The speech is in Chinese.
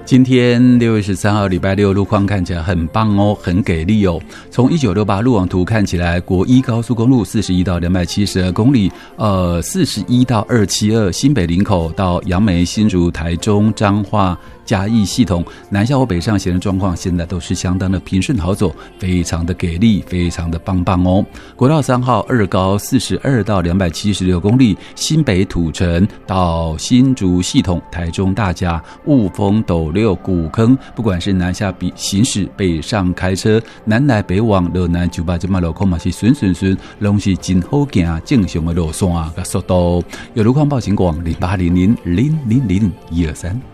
今天6月13号礼拜六，路况看起来很棒哦，很给力哦。从1968路网图看起来，国一高速公路41到272公里，41到272新北林口到杨梅、新竹、台中、彰化、嘉义系统南下或北上行的状况，现在都是相当的平顺好走，非常的给力，非常的棒棒哦。国道3号二高42到276公里，新北土城到新竹系统、台中大甲、雾峰、斗六、古坑，不管是南下行驶、北上开车，南来北往，路南98这马路况嘛是顺，拢是真好行，正常的路线啊，速度有路况报警广0800000123。